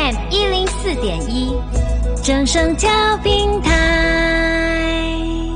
FM 104.1，正声调平台。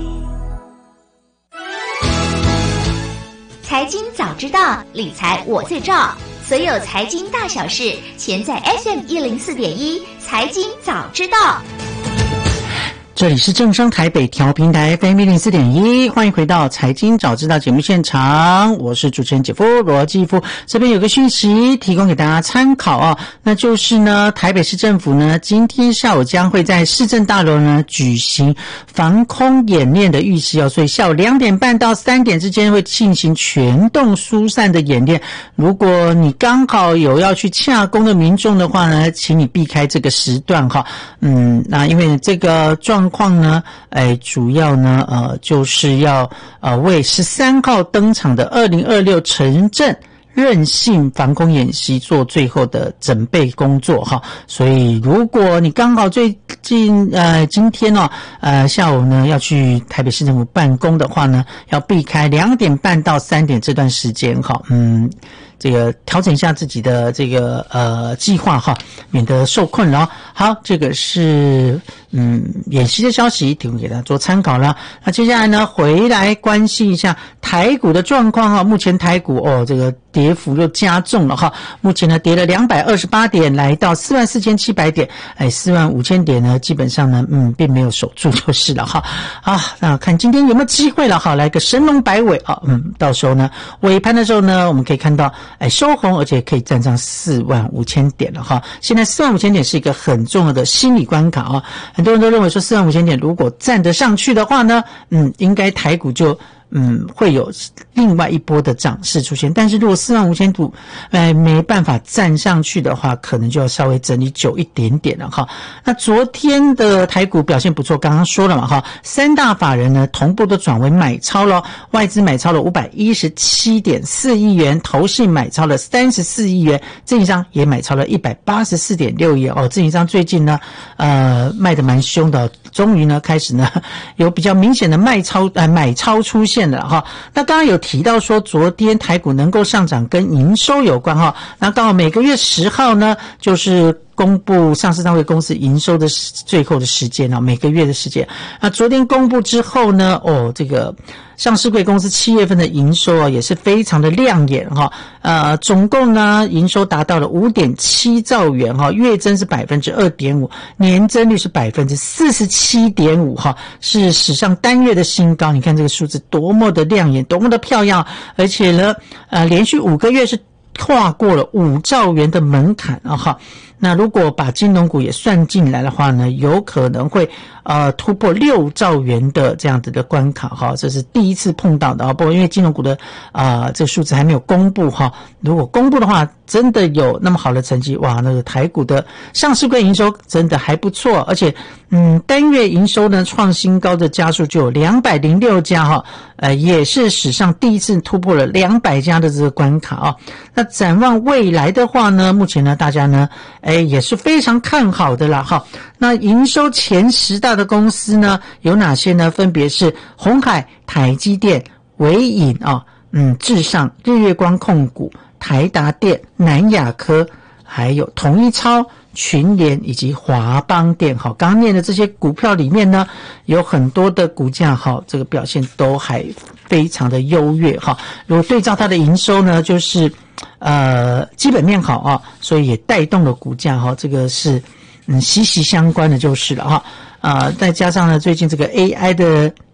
财经早知道，理财我最照。所有财经大小事，全在 FM 104.1财经早知道。 这里是正声台北调频台 FM 104.1，欢迎回到财经早知道节目现场，我是主持人姐夫罗继夫。这边有个讯息提供给大家参考啊，那就是呢，台北市政府呢今天下午将会在市政大楼呢举行防空演练的预习哦，所以下午2点半到3点之间会进行全动疏散的演练。如果你刚好有要去洽公的民众的话呢，请你避开这个时段哈。那因为这个状况呢，主要呢，就是要为13号登场的2026城镇韧性防空演习做最后的准备工作哈。所以如果你刚好最近今天下午呢要去台北市政府办公的话呢，要避开2点半到3点这段时间哈。这个调整一下自己的这个计划哈，免得受困扰。好，这个是演习的消息，提供给大家做参考了。那接下来呢，回来关心一下台股的状况哈。目前台股这个跌幅又加重了哈。目前呢跌了228点，来到44700点，45000点呢基本上呢并没有守住就是了哈。那看今天有没有机会了哈，来个神龙摆尾啊。到时候呢尾盘的时候呢，我们可以看到收红，而且可以站上45000点了哈。现在45000点是一个很重要的心理关卡啊。很多人都认为说45000点如果站得上去的话呢，应该台股就会有另外一波的涨势出现。但是如果45000度没办法站上去的话，可能就要稍微整理久一点点了哈。那昨天的台股表现不错，刚刚说了嘛哈，3大法人呢同步都转为买超了，外资买超了517.4亿元，投信买超了34亿元，自营商也买超了184.6亿哦。自营商最近呢卖得蛮凶的，终于呢开始呢有比较明显的买超出现了哈。那刚刚有提到说昨天台股能够上涨跟营收有关哈。那刚好每个月10号呢就是公布上市单位公司营收的最后的时间每个月的时间。那昨天公布之后呢，这个上市柜公司7月份的营收也是非常的亮眼哈。总共呢营收达到了 5.7 兆元哈，月增是 2.5%， 年增率是 47.5% 哈，是史上单月的新高。你看这个数字多么的亮眼，多么的漂亮，而且呢连续5个月是跨过了5兆元的门槛哈。那如果把金融股也算进来的话呢，有可能会突破6兆元的这样子的关卡哈，这是第一次碰到的不过因为金融股的这个数字还没有公布哈，如果公布的话，真的有那么好的成绩，哇，那个台股的上市柜营收真的还不错，而且单月营收呢创新高的家数就有206家哈，也是史上第一次突破了200家的这个关卡那展望未来的话呢，目前呢大家呢也是非常看好的啦哈。那营收前10大的公司呢有哪些呢？分别是鸿海、台积电、伟影至上、日月光控股、台达电、南亚科，还有统一超、群联以及华邦电刚刚念的这些股票里面呢，有很多的股价这个表现都还非常的优越如果对照它的营收呢，就是基本面好所以也带动了股价这个是息息相关的就是了再加上呢最近这个 AI 的